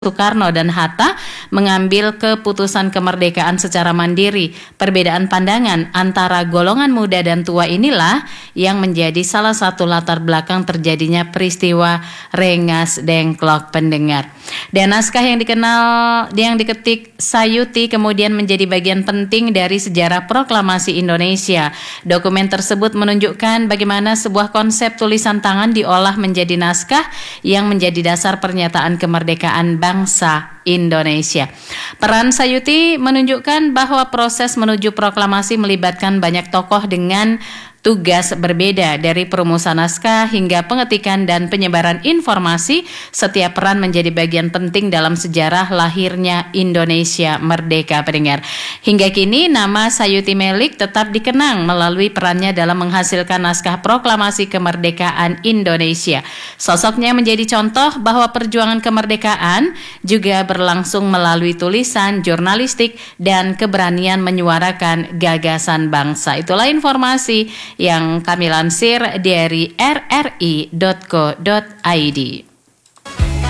Soekarno dan Hatta mengambil keputusan kemerdekaan secara mandiri. Perbedaan pandangan antara golongan muda dan tua inilah yang menjadi salah satu latar belakang terjadinya peristiwa Rengas Dengklok, pendengar. Dan naskah yang diketik Sayuti kemudian menjadi bagian penting dari sejarah proklamasi Indonesia. Dokumen tersebut menunjukkan bagaimana sebuah konsep tulisan tangan diolah menjadi naskah yang menjadi dasar pernyataan kemerdekaan bangsa Indonesia. Peran Sayuti menunjukkan bahwa proses menuju proklamasi melibatkan banyak tokoh dengan tugas berbeda, dari perumusan naskah hingga pengetikan dan penyebaran informasi. Setiap peran menjadi bagian penting dalam sejarah lahirnya Indonesia merdeka, pendengar. Hingga kini nama Sayuti Melik tetap dikenang melalui perannya dalam menghasilkan naskah proklamasi kemerdekaan Indonesia. Sosoknya menjadi contoh bahwa perjuangan kemerdekaan juga berlangsung melalui tulisan, jurnalistik, dan keberanian menyuarakan gagasan bangsa. Itulah informasi yang kami lansir dari rri.co.id.